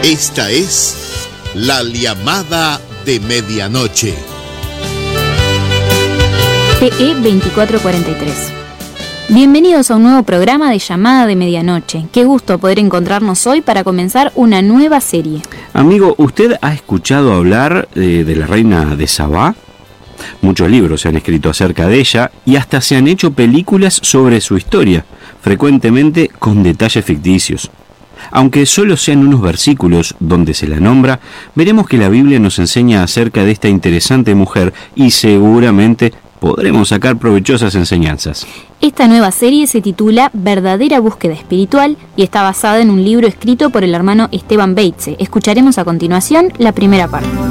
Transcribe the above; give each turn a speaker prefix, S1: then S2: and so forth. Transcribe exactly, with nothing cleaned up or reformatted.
S1: Esta es la llamada de medianoche.
S2: T E veinticuatro cuarenta y tres. Bienvenidos a un nuevo programa de Llamada de Medianoche. Qué gusto poder encontrarnos hoy para comenzar una nueva serie.
S3: Amigo, ¿usted ha escuchado hablar de, de la reina de Sabá? Muchos libros se han escrito acerca de ella y hasta se han hecho películas sobre su historia, frecuentemente con detalles ficticios. Aunque solo sean unos versículos donde se la nombra, veremos que la Biblia nos enseña acerca de esta interesante mujer y seguramente podremos sacar provechosas enseñanzas.
S2: Esta nueva serie se titula Verdadera Búsqueda Espiritual y está basada en un libro escrito por el hermano Esteban Beitze. Escucharemos a continuación la primera parte.